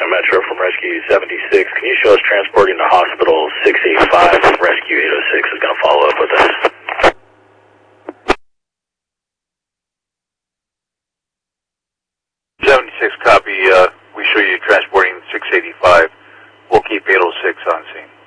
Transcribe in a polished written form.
Metro from Rescue 76. Can you show us transporting to Hospital 685? Rescue 806 is going to follow up with us. 76, copy. We show you transporting 685. We'll keep 806 on scene.